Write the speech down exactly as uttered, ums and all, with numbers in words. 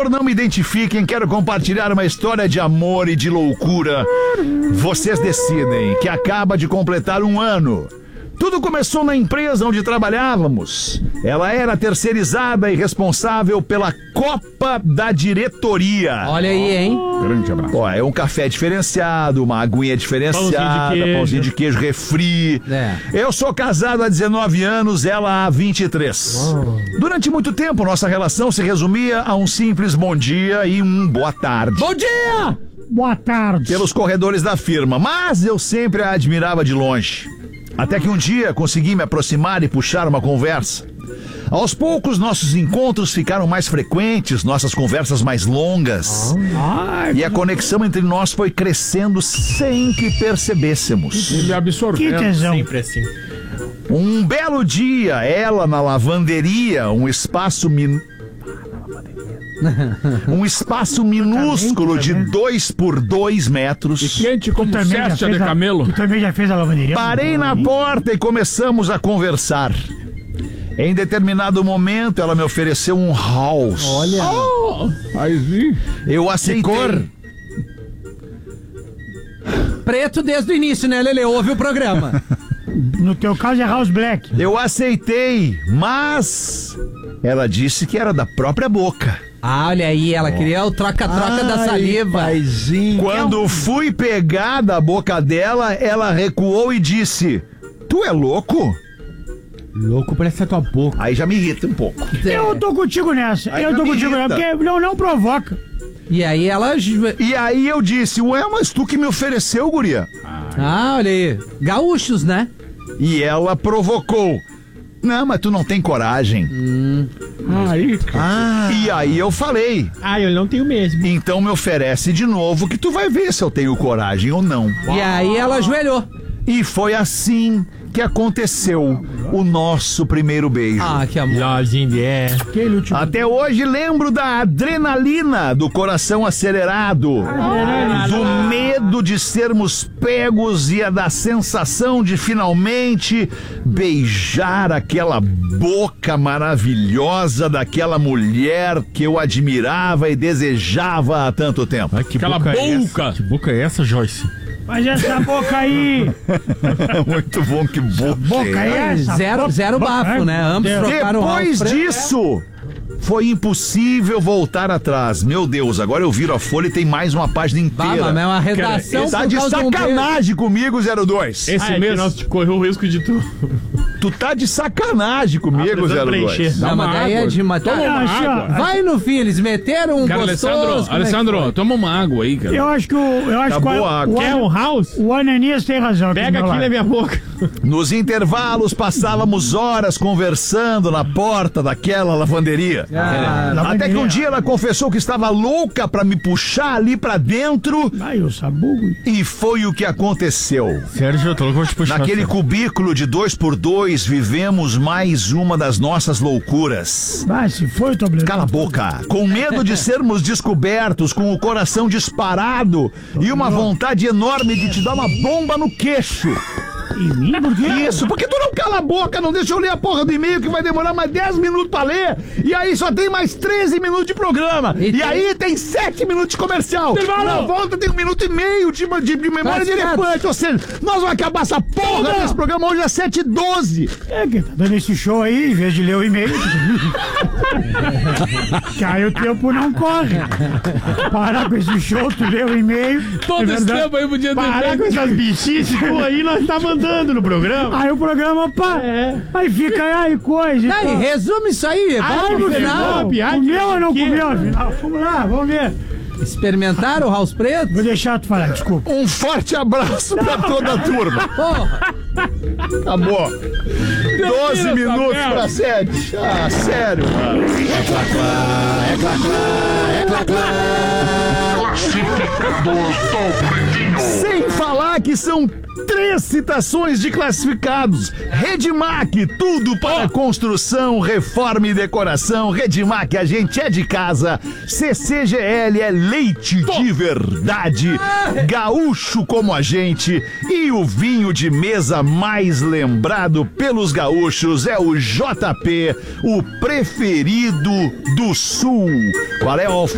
favor, não me identifiquem, quero compartilhar uma história de amor e de loucura. Vocês decidem, que acaba de completar um ano. Tudo começou na empresa onde trabalhávamos. Ela era terceirizada e responsável pela Copa da Diretoria. Olha aí, hein? Grande abraço. Ó, é um café diferenciado, uma aguinha diferenciada, pãozinho de queijo, pãozinho de queijo refri. É. Eu sou casado há dezenove anos, ela há vinte e três. Oh. Durante muito tempo, nossa relação se resumia a um simples bom dia e um boa tarde. Bom dia! Boa tarde. Pelos corredores da firma, mas eu sempre a admirava de longe. Até que um dia consegui me aproximar e puxar uma conversa. Aos poucos, nossos encontros ficaram mais frequentes, nossas conversas mais longas. Oh. E a conexão entre nós foi crescendo sem que percebêssemos. Ele absorveu. Que tesão. Sempre assim. Um belo dia, ela na lavanderia, um espaço min... um espaço minúsculo de dois por dois metros. E quente como cesta de camelo. Tu também já fez a lavanderia? Parei na porta e começamos a conversar. Em determinado momento, ela me ofereceu um house. Olha. Oh, aí, eu aceitei. Que cor? Preto desde o início, né, Lele? Ouve o programa. No teu caso é House Black. Eu aceitei, mas ela disse que era da própria boca. Ah, olha aí, ela queria o troca-troca da saliva. Paizinho. Quando fui pegar da boca dela, ela recuou e disse: tu é louco? Louco parece a tua boca. Aí já me irrita um pouco. Eu tô contigo nessa. Aí eu tô contigo irrita. nessa, porque não, não provoca. E aí ela... E aí eu disse: ué, mas tu que me ofereceu, guria. Ah, olha aí. Gaúchos, né? E ela provocou: não, mas tu não tem coragem. Hum. Aí, cara. Ah. E aí eu falei: ah, eu não tenho mesmo. Então me oferece de novo que tu vai ver se eu tenho coragem ou não. E aí ela ajoelhou. E foi assim que aconteceu o nosso primeiro beijo. Ah, que amor. É. Até hoje lembro da adrenalina, do coração acelerado, do medo de sermos pegos e a da sensação de finalmente beijar aquela boca maravilhosa daquela mulher que eu admirava e desejava há tanto tempo. Ai, que aquela boca! É boca. Que boca é essa, Joyce? Mas essa boca aí... Muito bom, que boca, boca é essa? Zero, boca, zero bafo, né? Ambos trocaram o Depois disso, foi impossível voltar atrás. Meu Deus, agora eu viro a folha e tem mais uma página inteira. Bah, mas é uma redação. Tá de sacanagem comigo, zero dois. Esse ah, é mesmo nós correu o risco de tu. Tu tá de sacanagem comigo, ah, zero dois. Não, mas daí é de matar. Vai no fim, eles meteram um cara, gostoso. Alessandro, Alessandro é toma uma água aí, cara. Eu acho que o... Eu acho Acabou que o, a água. O, Quer um house? O Ananias tem razão. Pega aqui na minha boca. Nos intervalos, passávamos horas conversando na porta daquela lavanderia. Ah, Até lavanderia. que um dia ela confessou que estava louca pra me puxar ali pra dentro. Ai, o sabugo. E foi o que aconteceu. Sérgio, eu tô louco pra te puxar. Naquele cubículo de dois por dois, vivemos mais uma das nossas loucuras. Vai, se foi, Toblerone. Cala a boca. Com medo de sermos descobertos, com o coração disparado e uma vontade enorme de te dar uma bomba no queixo. Em mim? Por quê? Isso, porque tu não cala a boca, não deixa eu ler a porra do e-mail que vai demorar mais dez minutos pra ler. E aí só tem mais treze minutos de programa. E, e tem... aí tem sete minutos de comercial. Na volta tem um minuto e meio de, de, de memória de elefante. Ou seja, nós vamos acabar essa porra desse programa hoje às sete e doze. É, que tá dando esse show aí, em vez de ler o e-mail. Que aí o tempo não corre. Parar com esse show, tu lê o e-mail. Todo é esse tempo aí podia ter. Parar com essas bichices, pô, aí nós tá mandando no programa. Aí o programa, pá. É. Aí fica aí coisa. Aí, resume isso aí. Vai no final. Comeu ou não comeu? Afinal? Vamos lá, vamos ver. Experimentaram o House Preto? Vou deixar tu falar, desculpa. Um forte abraço pra toda a turma. Porra. Acabou. doze minutos pra sete. Ah, sério, mano. É clá, clá, é clá, clá, é clá, clá. Classificador do Pretinho. Sem falar que são três citações de classificados. Redmac, tudo para oh. construção, reforma e decoração. Redmac, a gente é de casa. C C G L é leite oh. de verdade. Gaúcho como a gente. E o vinho de mesa mais lembrado pelos gaúchos é o J P, o preferido do Sul. Qual é o